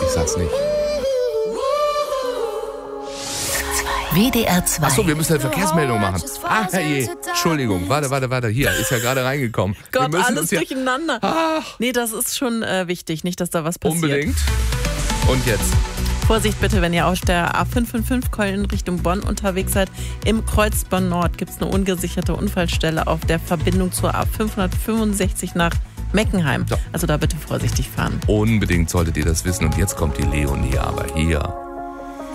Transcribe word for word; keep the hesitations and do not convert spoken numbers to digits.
Ich sag's nicht. W D R zwei. Achso, wir müssen eine Verkehrsmeldung machen. Ah, herrje. Entschuldigung, warte, warte, warte. Hier, ist ja gerade reingekommen. Gott, wir alles ja durcheinander. Ach. Nee, das ist schon äh, wichtig, nicht, dass da was passiert. Unbedingt. Und jetzt? Vorsicht bitte, wenn ihr auf der A fünf fünf fünf Köln Richtung Bonn unterwegs seid. Im Kreuz Bonn Nord gibt es eine ungesicherte Unfallstelle auf der Verbindung zur A fünfhundertfünfundsechzig nach Meckenheim. Ja. Also da bitte vorsichtig fahren. Unbedingt solltet ihr das wissen. Und jetzt kommt die Leonie aber hier.